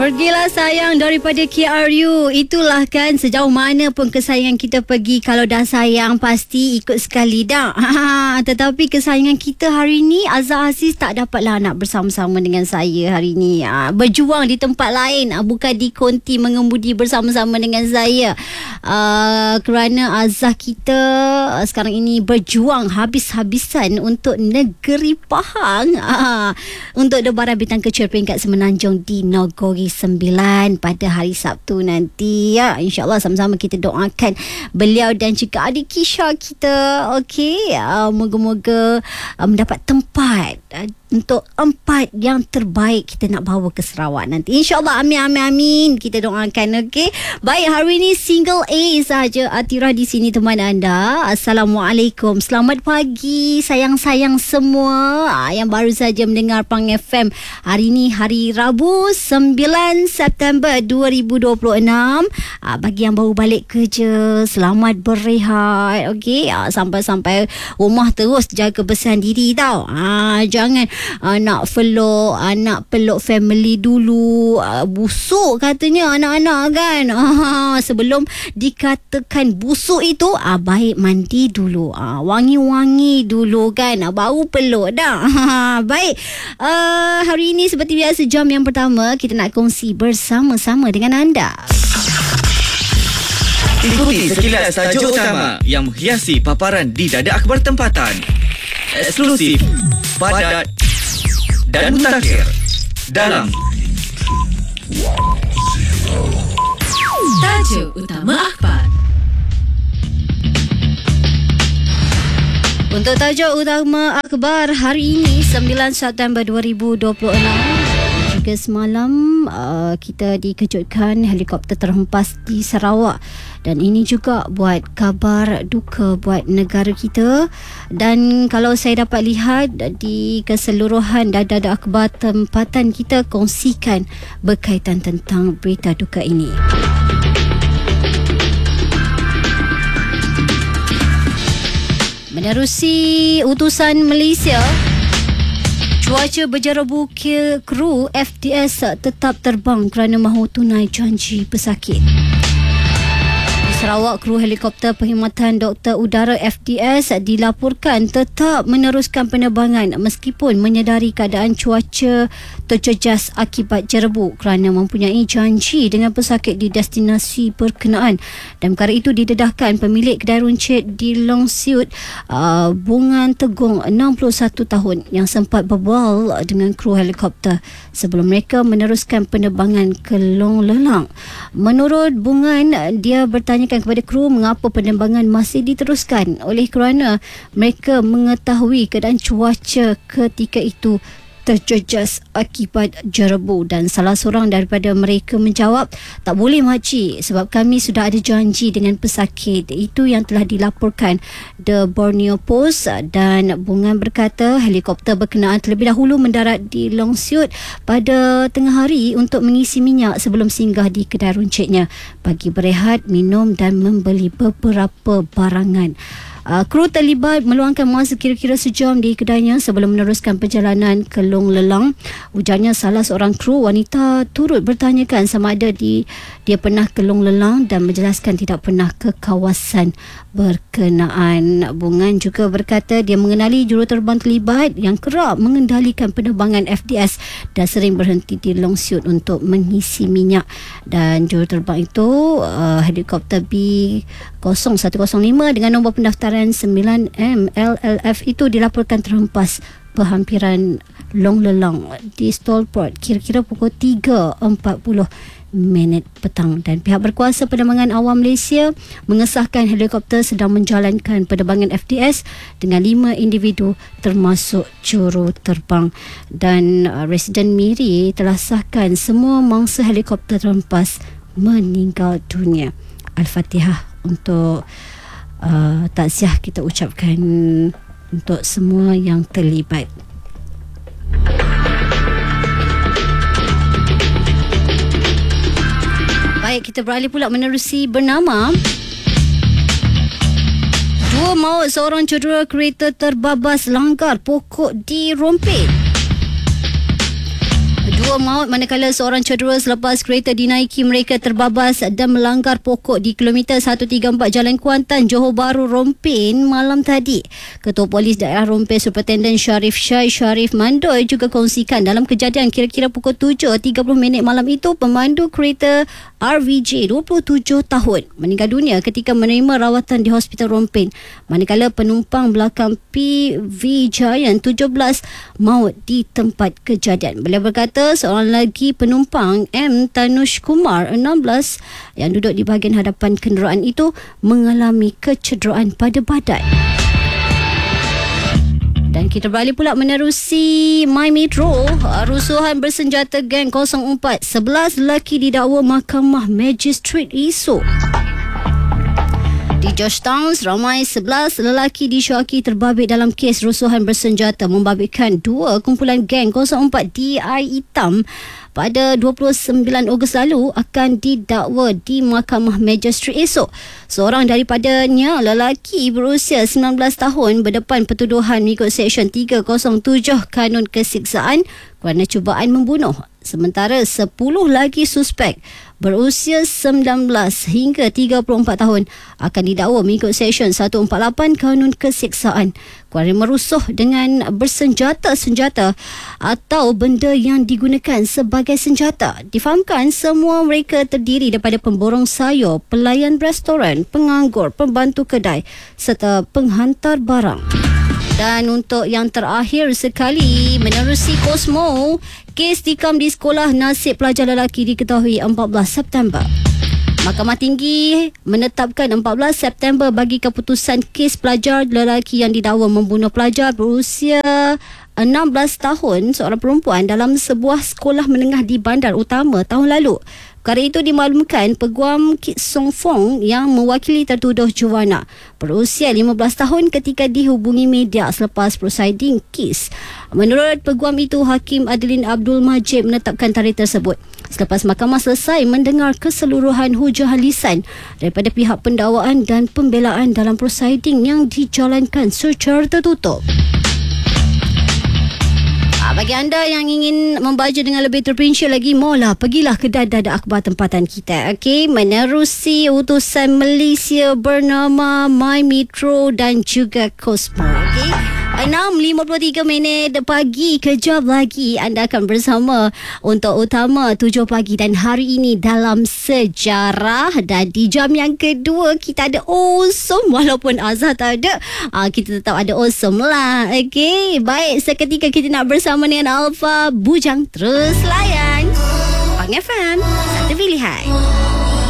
Pergilah sayang daripada KRU. Itulah kan, sejauh mana pun kesayangan kita pergi, kalau dah sayang pasti ikut sekali dah. Tetapi kesayangan kita hari ni, Azhar Aziz tak dapatlah nak bersama-sama dengan saya hari ni. Berjuang di tempat lain, bukan di konti mengemudi bersama-sama dengan saya. Kerana Azhar kita sekarang ini berjuang habis-habisan untuk negeri Pahang. Untuk debaran bintang kecil peringkat semenanjung di Nagori 9 pada hari Sabtu nanti ya. InsyaAllah sama-sama kita doakan beliau dan juga adik Kisha kita. Okey, moga-moga mendapat tempat untuk 4 yang terbaik kita nak bawa ke Sarawak nanti. InsyaAllah, amin, amin, amin. Kita doakan, okey. Baik, hari ini single A saja. Atira di sini teman anda. Assalamualaikum. Selamat pagi sayang-sayang semua yang baru saja mendengar Pang FM. Hari ini hari Rabu 9 September 2026. Bagi yang baru balik kerja, selamat berehat, okey. Sampai-sampai rumah terus jaga kebersihan diri tau. Jangan nak peluk family dulu. Busuk katanya anak-anak kan. Sebelum dikatakan busuk itu, baik mandi dulu, wangi-wangi dulu kan, baru peluk dah. Baik, hari ini seperti biasa, jam yang pertama kita nak kongsi bersama-sama dengan anda. Ikuti sekilas tajuk utama yang menghiasi paparan di Dada Akhbar Tempatan. Eksklusif, padat dan mutakhir dalam Tajuk Utama Akhbar. Untuk tajuk utama akhbar hari ini 9 September 2026, juga semalam kita dikejutkan helikopter terhempas di Sarawak. Dan ini juga buat kabar duka buat negara kita. Dan kalau saya dapat lihat di keseluruhan Dada Akhbar Tempatan, kita kongsikan berkaitan tentang berita duka ini. Menerusi utusan Malaysia, cuaca berjerebu kru FDS tetap terbang kerana mahu tunai janji pesakit. Sarawak, kru helikopter perkhidmatan Doktor Udara FDS dilaporkan tetap meneruskan penerbangan meskipun menyedari keadaan cuaca terjejas akibat jerebu kerana mempunyai janji dengan pesakit di destinasi berkenaan. Dan perkara itu didedahkan pemilik kedai runcit di Long Siut, Bungan Tegung, 61 tahun, yang sempat berbual dengan kru helikopter sebelum mereka meneruskan penerbangan ke Long Lelang. Menurut Bungan, dia bertanya kepada kru mengapa penerbangan masih diteruskan oleh kerana mereka mengetahui keadaan cuaca ketika itu terjejas akibat jerebu. Dan salah seorang daripada mereka menjawab, tak boleh makcik sebab kami sudah ada janji dengan pesakit. Itu yang telah dilaporkan The Borneo Post. Dan Bungan berkata helikopter berkenaan terlebih dahulu mendarat di Long Siut pada tengah hari untuk mengisi minyak sebelum singgah di kedai runcitnya bagi berehat, minum dan membeli beberapa barangan. Kru terlibat meluangkan masa kira-kira sejam di kedainya sebelum meneruskan perjalanan ke Long Lelang. Ujarnya salah seorang kru wanita turut bertanyakan sama ada dia pernah ke Long Lelang dan menjelaskan tidak pernah ke kawasan berkenaan. Bungan juga berkata dia mengenali juruterbang terlibat yang kerap mengendalikan penerbangan FDS dan sering berhenti di Long Siut untuk mengisi minyak. Dan juruterbang itu helikopter B0105 dengan nombor pendaftaran 9M LLF itu dilaporkan terhempas berhampiran Long Lelang di Stolport kira-kira pukul 3.40 petang. Dan pihak berkuasa penerbangan awam Malaysia mengesahkan helikopter sedang menjalankan penerbangan FDS dengan 5 individu termasuk juruterbang. Dan Residen Miri telah sahkan semua mangsa helikopter terhempas meninggal dunia. Al-Fatihah untuk takziah kita ucapkan untuk semua yang terlibat. Baik, kita beralih pula menerusi bernama. 2 maut, seorang cedera, kereta terbabas langgar pokok di Rompit. 2 Dua maut manakala seorang cedera selepas kereta dinaiki mereka terbabas dan melanggar pokok di kilometer 134 Jalan Kuantan, Johor Bahru, Rompin malam tadi. Ketua Polis Daerah Rompin Superintendent Sharif Sharif Mandoy juga kongsikan dalam kejadian kira-kira pukul 7.30 malam itu, pemandu kereta RVJ 27 tahun meninggal dunia ketika menerima rawatan di Hospital Rompin. Manakala penumpang belakang PV Giant 17 maut di tempat kejadian. Beliau berkata seorang lagi penumpang M. Tanush Kumar 16 yang duduk di bahagian hadapan kenderaan itu mengalami kecederaan pada badan. Dan kita beralih pula menerusi My Metro. Rusuhan bersenjata geng 04, 11 lelaki didakwa Mahkamah Magistrate esok. Di Georgetown, ramai 11 lelaki disyaki terbabit dalam kes rusuhan bersenjata membabitkan dua kumpulan geng 04 DI Hitam pada 29 Ogos lalu akan didakwa di Mahkamah Magistrate esok. Seorang daripadanya lelaki berusia 19 tahun berdepan pertuduhan mengikut Seksyen 307 Kanun Kesiksaan kerana cubaan membunuh. Sementara 10 lagi suspek berusia 19 hingga 34 tahun akan didakwa mengikut Seksyen 148 Kanun Kesiksaan kerana merusuh dengan bersenjata-senjata atau benda yang digunakan sebagai senjata. Difahamkan semua mereka terdiri daripada pemborong sayur, pelayan restoran, penganggur, pembantu kedai serta penghantar barang. Dan untuk yang terakhir sekali, menerusi Kosmo, kes tikam di sekolah nasib pelajar lelaki diketahui 14 September. Mahkamah Tinggi menetapkan 14 September bagi keputusan kes pelajar lelaki yang didakwa membunuh pelajar berusia 16 tahun seorang perempuan dalam sebuah sekolah menengah di Bandar Utama tahun lalu. Perkara itu dimaklumkan Peguam Kit Song Fong yang mewakili tertuduh Juwana berusia 15 tahun ketika dihubungi media selepas prosiding kes. Menurut Peguam itu, Hakim Adeline Abdul Majid menetapkan tarikh tersebut selepas mahkamah selesai mendengar keseluruhan hujah lisan daripada pihak pendakwaan dan pembelaan dalam prosiding yang dijalankan secara tertutup. Bagi anda yang ingin membaca dengan lebih terperinci lagi, maulah pergilah ke Dadak Akhbar tempatan kita. Okey, menerusi utusan Malaysia bernama My Metro dan juga Cosmo. Okey, 6.53 pagi, kejap lagi anda akan bersama untuk utama 7 pagi dan hari ini dalam sejarah. Dan di jam yang kedua kita ada awesome, walaupun Azhar tak ada, kita tetap ada awesome lah. Okey, baik, seketika kita nak bersama dengan Alfa Bujang. Terus layan Pang FM, satu pilihan.